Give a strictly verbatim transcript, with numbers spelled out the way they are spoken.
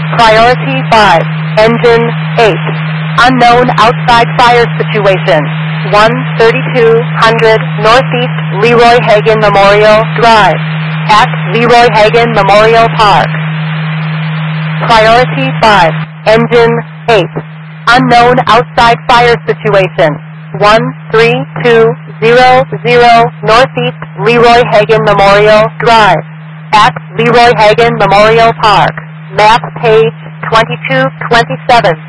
Priority five, Engine eight. Unknown outside fire situation. one thirty-two hundred Northeast Leroy Hagan Memorial Drive. At Leroy Hagan Memorial Park. Priority five, Engine eight. Unknown outside fire situation. one three two zero zero Northeast Leroy Hagan Memorial Drive. At Leroy Hagan Memorial Park. Map page twenty-two twenty-seven.